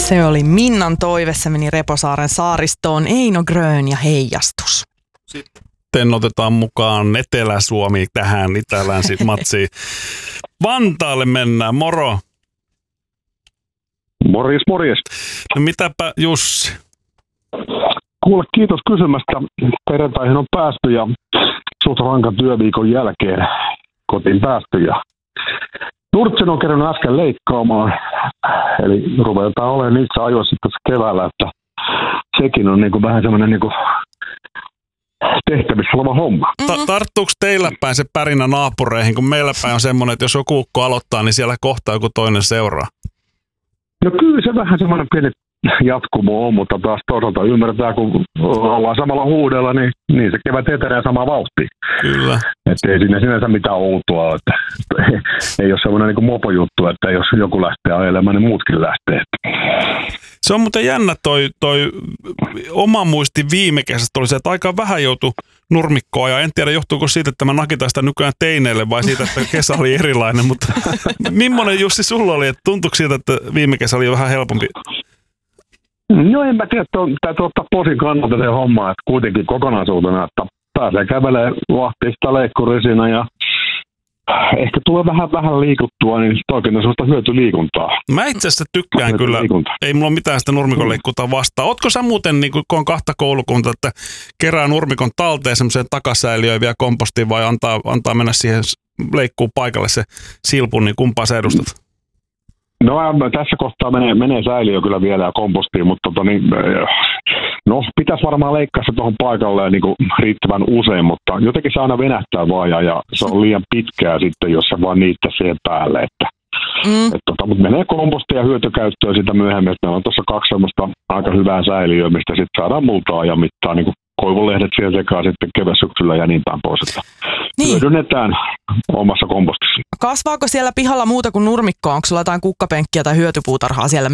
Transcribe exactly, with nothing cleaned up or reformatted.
Se oli Minnan toive, se meni Reposaaren saaristoon, Eino Grön ja Heijastus. Sitten otetaan mukaan Etelä-Suomi tähän Itä-Länsi-matsiin. Vantaalle mennään, moro. Morjes, morjes. No mitäpä Jussi? Kuule, kiitos kysymästä. Perjantaihin on päästy ja suht rankan työviikon jälkeen kotiin päästy. Ja Nurtsen on kerännyt äsken leikkaamaan, eli ruvetaan olemaan niissä ajoissa tässä keväällä, että sekin on niinku vähän semmoinen niinku tehtävissä oleva homma. Ta- tarttuuko teillä päin se pärinä naapureihin, kun meillä päin on semmoinen, että jos joku ukko aloittaa, niin siellä kohtaa joku toinen seuraa? No kyllä se vähän semmoinen pieni jatkumo on, mutta taas toisaalta ymmärretään, kun ollaan samalla huudella, niin, niin se kevät etenee samaa vauhtia. Kyllä. Että ei siinä sinänsä mitään outoa, että ei ole semmoinen niin mopojuttu, että jos joku lähtee ajelemaan, niin muutkin lähtee. Se on muuten jännä toi, toi oma muisti viime kesästä oli se, että aika vähän joutui nurmikkoa ja en tiedä johtuuko siitä, että mä nakitan sitä nykyään teineille vai siitä, että kesä oli erilainen, mutta millainen Jussi sulla oli, että tuntuuko siitä, että viime kesä oli jo vähän helpompi? No en mä tiedä, että täytyy ottaa posin kannalta se homma, että kuitenkin kokonaisuutena, että pääsee kävelemään vahtista leikkurisina ja ehkä tulee vähän vähän liikuttua, niin toikin on sellaista hyötyliikuntaa. Mä itse asiassa tykkään kyllä, ei mulla ole mitään sitä nurmikon leikkuuta vastaan. Ootko sä muuten, niin kun on kahta koulukunta, että kerää nurmikon talteen semmoiseen takasäiliöön vielä kompostiin vai antaa, antaa mennä siihen leikkuun paikalle se silpun, niin kumpaa sä edustat? No tässä kohtaa menee, menee säiliö kyllä vielä ja kompostiin, mutta tota, niin, no pitäisi varmaan leikkaa se tuohon paikalle niin kuin riittävän usein, mutta jotenkin se aina venähtää vaan ja, ja se on liian pitkää sitten, jos se vaan niittää siihen päälle. Että, mm. et, tota, mutta menee kompostiin ja hyötykäyttöön sitä myöhemmin, että on tuossa kaksi semmoista aika hyvää säiliöä, mistä sitten saadaan multaa ja mittaa niin kuin koivunlehdet siellä sekaan sitten kevätsyksyllä ja niin päin pois, että niin. Hyödynnetään omassa kompostissa. Kasvaako siellä pihalla muuta kuin nurmikkoa? Onko sulla jotain kukkapenkkiä tai hyötypuutarhaa siellä